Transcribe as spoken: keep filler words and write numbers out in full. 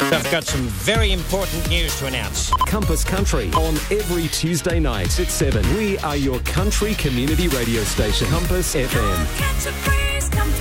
I've got some very important news to announce. Compass Country on every Tuesday night at seven. We are your country community radio station, Compass F M.